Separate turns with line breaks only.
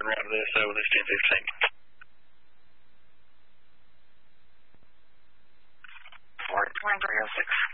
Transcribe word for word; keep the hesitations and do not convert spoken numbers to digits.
route of this over this ten fifteen.
Ford twenty-three oh six.